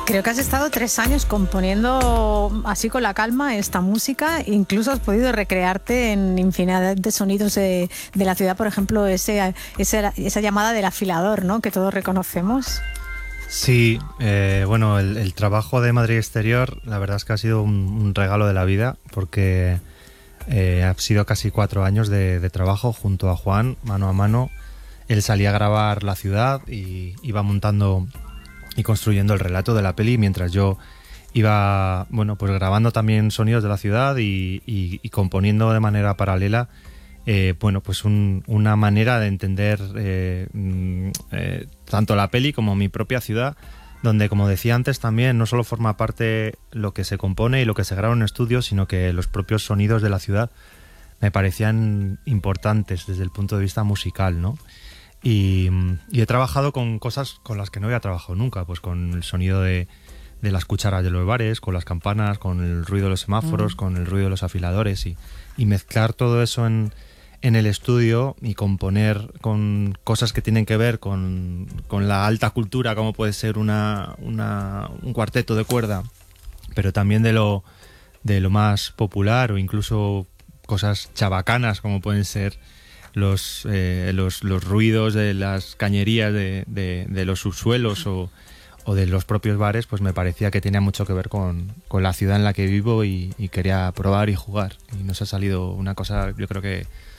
Creo que has estado 3 años componiendo así con la calma esta música, incluso has podido recrearte en infinidad de sonidos de la ciudad, por ejemplo, esa llamada del afilador, ¿no?, que todos reconocemos. Sí, bueno, el trabajo de Madrid Exterior, la verdad es que ha sido un regalo de la vida, porque ha sido casi 4 años de trabajo junto a Juan, mano a mano. Él salía a grabar la ciudad y iba montando y construyendo el relato de la peli, mientras yo iba, bueno, pues grabando también sonidos de la ciudad y componiendo de manera paralela, bueno, pues una manera de entender tanto la peli como mi propia ciudad, donde, como decía antes, también no solo forma parte lo que se compone y lo que se graba en estudio, sino que los propios sonidos de la ciudad me parecían importantes desde el punto de vista musical, ¿no? Y he trabajado con cosas con las que no había trabajado nunca, pues con el sonido de las cucharas de los bares, con las campanas, con el ruido de los semáforos, con el ruido de los afiladores, y mezclar todo eso en el estudio y componer con cosas que tienen que ver con la alta cultura, como puede ser un cuarteto de cuerda, pero también de lo más popular, o incluso cosas chabacanas, como pueden ser los ruidos de las cañerías de los subsuelos o de los propios bares, pues me parecía que tenía mucho que ver con la ciudad en la que vivo, y quería probar y jugar. Y nos ha salido una cosa, yo creo que